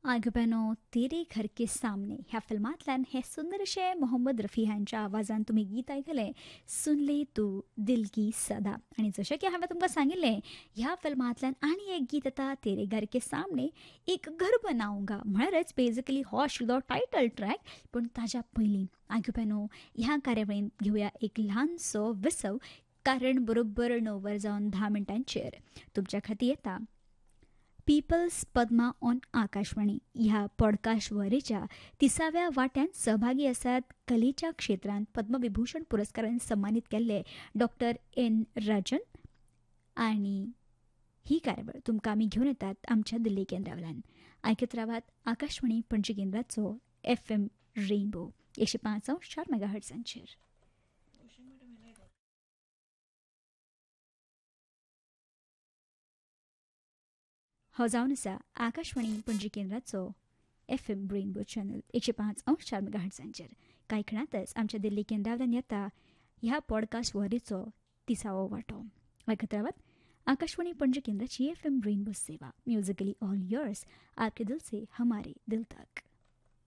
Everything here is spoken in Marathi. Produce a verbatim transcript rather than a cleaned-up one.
आग बनो तेरे घर के सामने ह्या फिल्मांतल्यान हे सुंदरशे मोहम्मद रफी हांच्या आवाजान तुम्ही गीत आयकले सुनले तू दिल की सदा. आणि जशें की हांवें तुमकां सांगिल्लें ह्या फिल्मांतल्यान आनी एक गीत येता तेरे घर के सामने एक घर बनाऊंगा म्हळ्यारच बेजिकली हो आशिल्लो टायटल ट्रॅक. पूण ताज्या पयलीं आग बनो ह्या कार्यावळींत घेवया एक ल्हानसो विसव. कारण बरोबर णव वर जावन धा मिनटांचेर तुमच्या खातीर येता पीपल्स पद्मा ऑन आकाशवाणी ह्या पॉडकास्ट वरेच्या तिसाव्या वाट्यान सहभागी आसात कलेच्या क्षेत्रांत पद्मविभूषण पुरस्कारान सन्मानीत केल्ले डॉक्टर एन राजन. आनी ही कार्यावळ तुमकां आमी घेवन येतात आमच्या दिल्ली केंद्रावयल्यान. आयकत रावात Akashvani Panaji केंद्राचो F M rainbow एकशे पांच अंश चार मेगा हर्ट्सांचेर. हो जावन आसा Akashvani Panaji केंद्राचो F M rainbow channel एकशे पांच अंश चार मेगा हर्ट्सांचेर. कांय खिणातच आमच्या दिल्ली केंद्रावयल्यान येता ह्या पॉडकास्ट वरेचो तिसावो वांटो. आयकत रावात आकाशवाणी पणजी केंद्राची एफ एम रेनबो सेवा म्युझिकली ऑल इयर्स आपके दिल से हमारे दिल तक.